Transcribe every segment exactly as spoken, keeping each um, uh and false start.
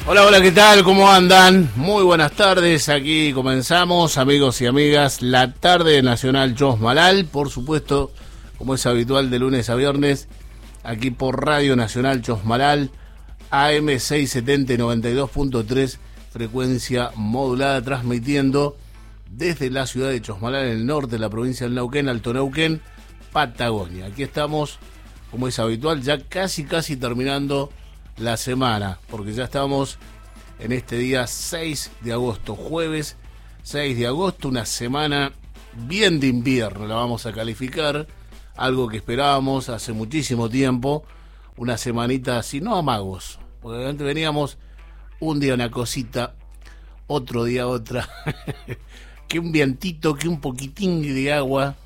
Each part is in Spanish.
Hola, hola, ¿qué tal? ¿Cómo andan? Muy buenas tardes, aquí comenzamos, amigos y amigas, la tarde nacional Chosmalal, por supuesto, como es habitual de lunes a viernes, aquí por Radio Nacional Chosmalal, A M seiscientos setenta y noventa y dos punto tres, frecuencia modulada, transmitiendo desde la ciudad de Chosmalal, en el norte de la provincia del Neuquén, Alto Neuquén, Patagonia. Aquí estamos, como es habitual, ya casi, casi terminando la semana, porque ya estamos en este día seis de agosto, jueves seis de agosto, una semana bien de invierno, la vamos a calificar, algo que esperábamos hace muchísimo tiempo, una semanita así, no amagos, porque antes veníamos un día una cosita, otro día otra, que un vientito, que un poquitín de agua,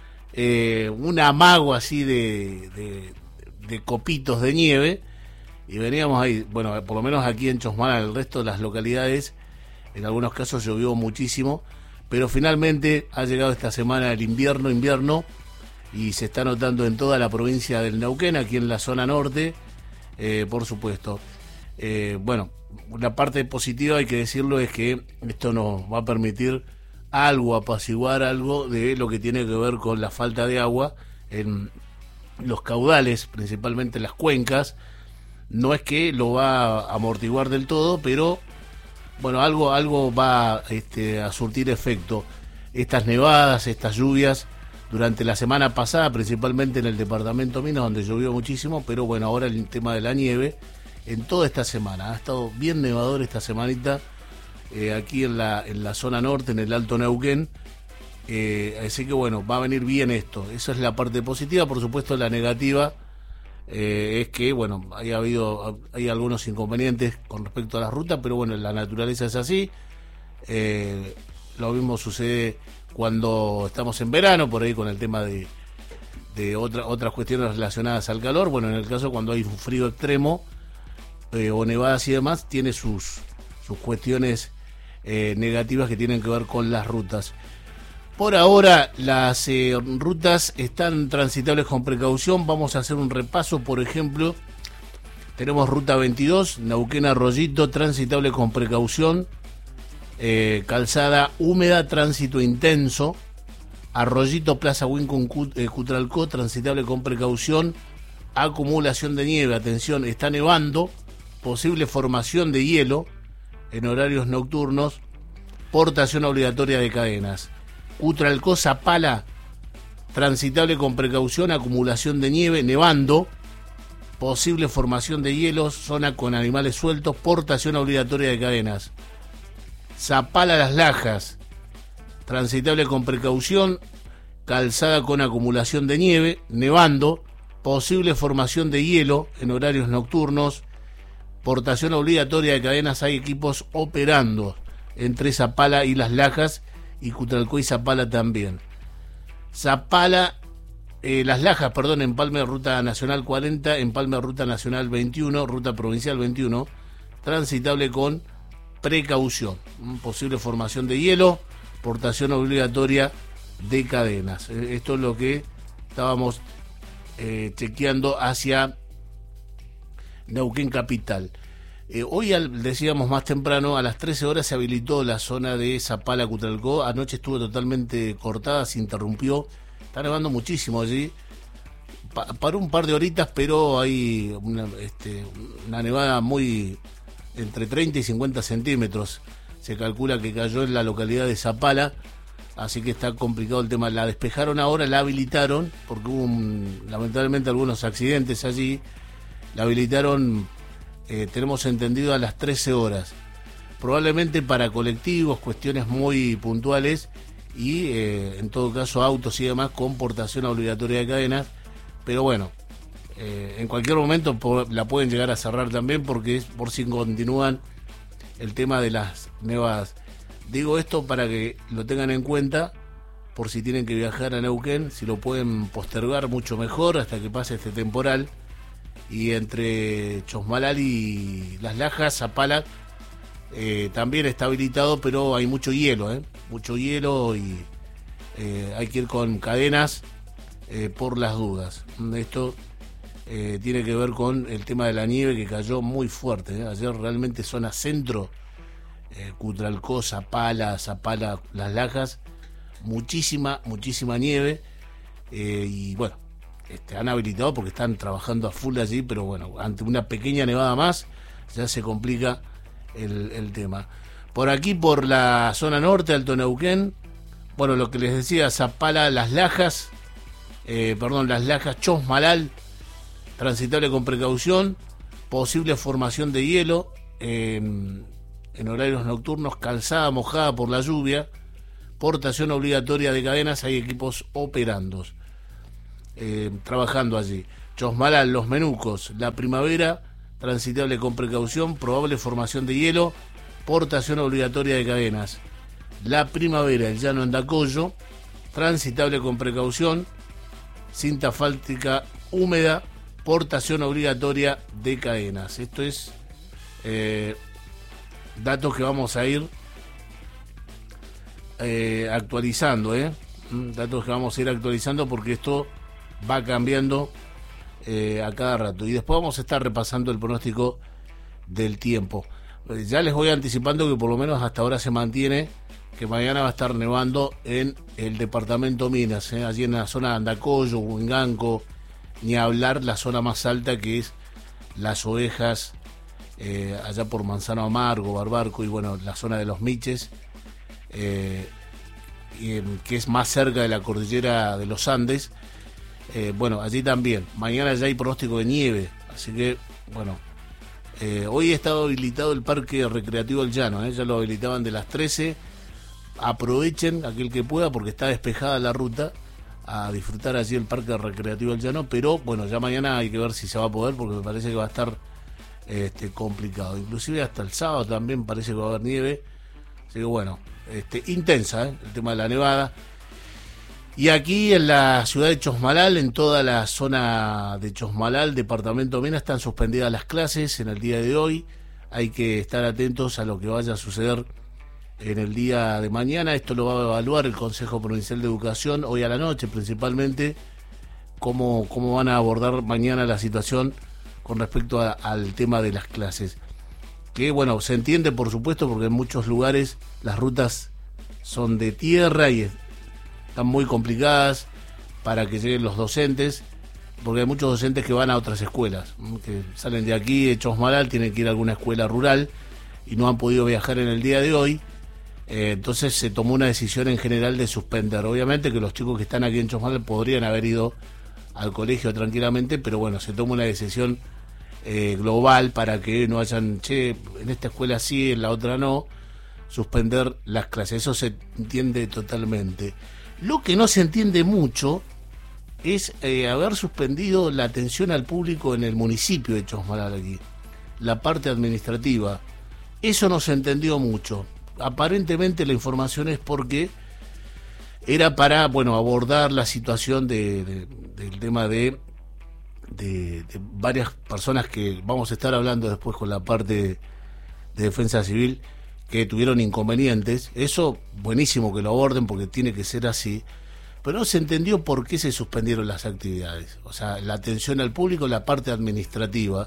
eh, un amago así de, de, de copitos de nieve. Y veníamos ahí, bueno, por lo menos aquí en Chosmalal, el resto de las localidades, en algunos casos llovió muchísimo, pero finalmente ha llegado esta semana el invierno, invierno, y se está notando en toda la provincia del Neuquén, aquí en la zona norte, eh, por supuesto. Eh, bueno, la parte positiva, hay que decirlo, es que esto nos va a permitir algo, apaciguar algo de lo que tiene que ver con la falta de agua en los caudales, principalmente las cuencas. No es que lo va a amortiguar del todo, pero bueno, algo algo va este, a surtir efecto. Estas nevadas, estas lluvias, durante la semana pasada, principalmente en el departamento Minas, donde llovió muchísimo, pero bueno, ahora el tema de la nieve, en toda esta semana, ha estado bien nevador esta semanita, eh, aquí en la, en la zona norte, en el Alto Neuquén, eh, así que bueno, va a venir bien esto. Esa es la parte positiva. Por supuesto, la negativa Eh, es que, bueno, hay habido hay algunos inconvenientes con respecto a las rutas, pero bueno, la naturaleza es así. Eh, lo mismo sucede cuando estamos en verano, por ahí con el tema de, de otra, otras cuestiones relacionadas al calor. Bueno, en el caso cuando hay un frío extremo eh, o nevadas y demás, tiene sus, sus cuestiones eh, negativas que tienen que ver con las rutas. Por ahora las eh, rutas están transitables con precaución. Vamos a hacer un repaso. Por ejemplo, tenemos ruta veintidós, Neuquén Arroyito, transitable con precaución, eh, calzada húmeda, tránsito intenso. Arroyito, Plaza Wincon, eh, Cutralcó, transitable con precaución, acumulación de nieve, atención, está nevando, posible formación de hielo en horarios nocturnos, portación obligatoria de cadenas. Cutralcó, Zapala, transitable con precaución, acumulación de nieve, nevando, posible formación de hielos, zona con animales sueltos, portación obligatoria de cadenas. Zapala, Las Lajas, transitable con precaución, calzada con acumulación de nieve, nevando, posible formación de hielo en horarios nocturnos, portación obligatoria de cadenas. Hay equipos operando entre Zapala y Las Lajas, y Cutralcó y Zapala también. Zapala, eh, Las Lajas, perdón, Empalme Ruta Nacional cuarenta, Empalme Ruta Nacional veintiuno, Ruta Provincial veintiuno, transitable con precaución. Posible formación de hielo, portación obligatoria de cadenas. Esto es lo que estábamos eh, chequeando hacia Neuquén Capital. Eh, hoy, al, decíamos más temprano, a las trece horas se habilitó la zona de Zapala, Cutralcó. Anoche estuvo totalmente cortada, se interrumpió. Está nevando muchísimo allí. Pa paró un par de horitas, pero hay una, este, una nevada muy entre treinta y cincuenta centímetros. Se calcula que cayó en la localidad de Zapala, así que está complicado el tema. La despejaron ahora, la habilitaron, porque hubo un, lamentablemente algunos accidentes allí. La habilitaron, Eh, tenemos entendido, a las trece horas, probablemente para colectivos, cuestiones muy puntuales y eh, en todo caso autos y demás con portación obligatoria de cadenas, pero bueno, eh, en cualquier momento po la pueden llegar a cerrar también, porque es por si continúan el tema de las nevadas. Digo esto para que lo tengan en cuenta, por si tienen que viajar a Neuquén, si lo pueden postergar mucho mejor hasta que pase este temporal. Y entre Chosmalal y Las Lajas, Zapala eh, también está habilitado, pero hay mucho hielo, ¿eh? mucho hielo y eh, hay que ir con cadenas eh, por las dudas. Esto eh, tiene que ver con el tema de la nieve que cayó muy fuerte, ¿eh? Ayer realmente zona centro, eh, Cutralcó, Zapala, Zapala, Las Lajas, muchísima, muchísima nieve, eh, y bueno, este, han habilitado porque están trabajando a full allí, pero bueno, ante una pequeña nevada más ya se complica el, el tema. Por aquí, por la zona norte, Alto Neuquén, bueno, lo que les decía, Zapala, Las Lajas, eh, perdón, Las Lajas, Chosmalal, transitable con precaución, posible formación de hielo eh, en horarios nocturnos, calzada mojada por la lluvia, portación obligatoria de cadenas, hay equipos operando, eh, trabajando allí. Chosmalal, Los Menucos, la primavera, transitable con precaución, probable formación de hielo, portación obligatoria de cadenas. La primavera, el llano Andacollo, transitable con precaución, cinta asfáltica húmeda, portación obligatoria de cadenas. Esto es eh, datos que vamos a ir eh, actualizando, ¿eh? datos que vamos a ir actualizando porque esto va cambiando eh, a cada rato. Y después vamos a estar repasando el pronóstico del tiempo. Ya les voy anticipando que por lo menos hasta ahora se mantiene que mañana va a estar nevando en el departamento Minas, ¿eh? allí en la zona de Andacollo, Huinganco, ni hablar la zona más alta que es Las Ovejas, eh, allá por Manzano Amargo, Barbarco y bueno, la zona de los Miches, eh, y, eh, que es más cerca de la cordillera de los Andes. Eh, bueno, allí también, mañana ya hay pronóstico de nieve, así que bueno, eh, hoy ha estado habilitado el Parque Recreativo del Llano, ¿eh? ya lo habilitaban de las trece. Aprovechen aquel que pueda porque está despejada la ruta a disfrutar allí el Parque Recreativo del Llano, pero bueno, ya mañana hay que ver si se va a poder porque me parece que va a estar este, complicado, inclusive hasta el sábado también parece que va a haber nieve, así que bueno, este, intensa ¿eh? el tema de la nevada. Y aquí en la ciudad de Chosmalal, en toda la zona de Chosmalal, departamento Minas, están suspendidas las clases en el día de hoy, hay que estar atentos a lo que vaya a suceder en el día de mañana. Esto lo va a evaluar el Consejo Provincial de Educación hoy a la noche, principalmente cómo, cómo van a abordar mañana la situación con respecto a, al tema de las clases, que bueno, se entiende por supuesto porque en muchos lugares las rutas son de tierra y están muy complicadas para que lleguen los docentes, porque hay muchos docentes que van a otras escuelas, que salen de aquí de Chosmalal, tienen que ir a alguna escuela rural y no han podido viajar en el día de hoy. Eh, entonces se tomó una decisión en general de suspender. Obviamente que los chicos que están aquí en Chosmalal podrían haber ido al colegio tranquilamente, pero bueno, se toma una decisión eh, global para que no hayan, che, en esta escuela sí, en la otra no, suspender las clases. Eso se entiende totalmente. Lo que no se entiende mucho es eh, haber suspendido la atención al público en el municipio de Chosmalal aquí, la parte administrativa. Eso no se entendió mucho. Aparentemente la información es porque era para, bueno, abordar la situación de, de, del tema de, de, de varias personas que vamos a estar hablando después con la parte de defensa civil que tuvieron inconvenientes. Eso buenísimo que lo aborden porque tiene que ser así, pero no se entendió por qué se suspendieron las actividades, o sea, la atención al público, la parte administrativa,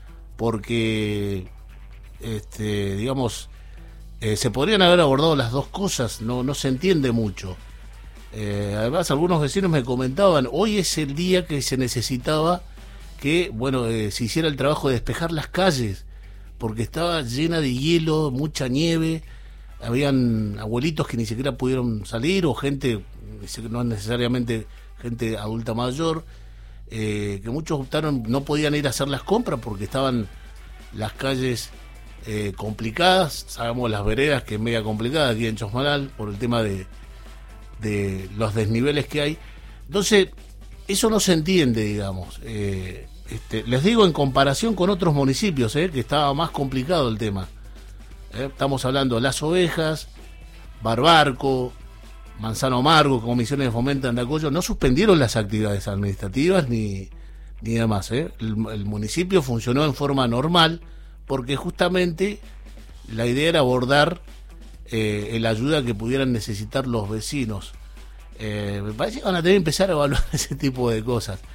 porque este, digamos, Eh, se podrían haber abordado las dos cosas, no, no se entiende mucho. Eh, además, algunos vecinos me comentaban, hoy es el día que se necesitaba que, bueno, eh, se hiciera el trabajo de despejar las calles, porque estaba llena de hielo, mucha nieve, habían abuelitos que ni siquiera pudieron salir, o gente, no necesariamente gente adulta mayor, eh, que muchos optaron, no podían ir a hacer las compras porque estaban las calles Eh, complicadas. Sabemos las veredas que es media complicada aquí en Chosmalal por el tema de, de los desniveles que hay. Entonces eso no se entiende, digamos. eh, este, les digo en comparación con otros municipios eh, que estaba más complicado el tema. eh, estamos hablando de Las Ovejas, Barbarco, Manzano Amargo, Comisiones de Fomento de Andacollo, no suspendieron las actividades administrativas ni, ni demás. eh. el, el municipio funcionó en forma normal porque justamente la idea era abordar eh, la ayuda que pudieran necesitar los vecinos. Eh, me parece que van a tener que empezar a evaluar ese tipo de cosas.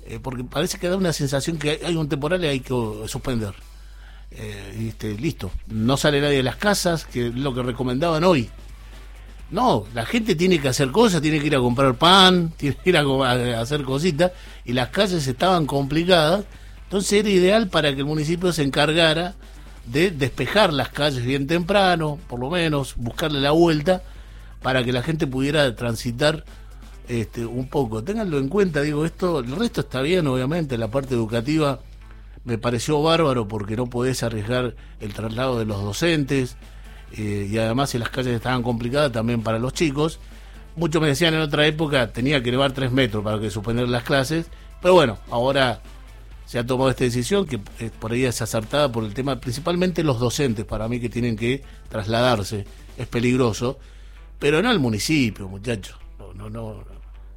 eh, porque parece que da una sensación que hay, hay un temporal y hay que uh, suspender. Eh, y este, listo, no sale nadie de las casas, que es lo que recomendaban hoy. No, la gente tiene que hacer cosas, tiene que ir a comprar pan, tiene que ir a, a hacer cositas, y las calles estaban complicadas, entonces era ideal para que el municipio se encargara de despejar las calles bien temprano, por lo menos, buscarle la vuelta, para que la gente pudiera transitar este, un poco. Ténganlo en cuenta, digo, esto, el resto está bien, obviamente, la parte educativa me pareció bárbaro porque no podés arriesgar el traslado de los docentes, eh, y además si las calles estaban complicadas también para los chicos. Muchos me decían en otra época tenía que elevar tres metros para que suspender las clases, pero bueno, ahora se ha tomado esta decisión que eh, por ahí es acertada por el tema, principalmente los docentes, para mí, que tienen que trasladarse, es peligroso, pero no al municipio, muchachos, no, no, no, no,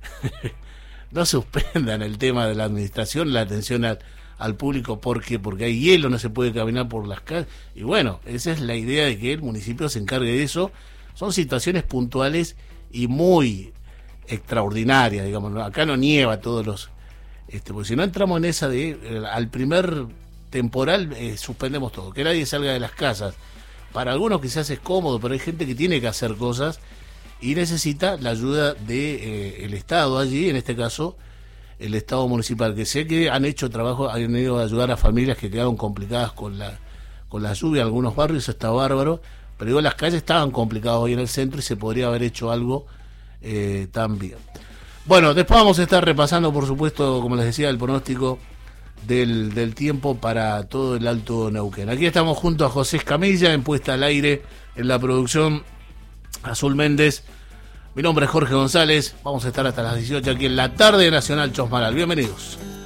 no suspendan el tema de la administración, la atención al al público, porque porque hay hielo, no se puede caminar por las calles, y bueno, esa es la idea, de que el municipio se encargue de eso. Son situaciones puntuales y muy extraordinarias, digamos, ¿no? Acá no nieva todos los, este, porque si no entramos en esa de, eh, al primer temporal, eh, suspendemos todo, que nadie salga de las casas. Para algunos quizás es cómodo, pero hay gente que tiene que hacer cosas y necesita la ayuda de eh, el Estado allí, en este caso el Estado municipal, que sé que han hecho trabajo, han ido a ayudar a familias que quedaron complicadas con la con la lluvia en algunos barrios, está bárbaro, pero digo, las calles estaban complicadas hoy en el centro y se podría haber hecho algo eh, también. Bueno, después vamos a estar repasando, por supuesto, como les decía, el pronóstico del, del tiempo para todo el Alto Neuquén. Aquí estamos junto a José Escamilla, en puesta al aire, en la producción Azul Méndez. Mi nombre es Jorge González, vamos a estar hasta las dieciocho aquí en la tarde de Nacional Chosmalal. Bienvenidos.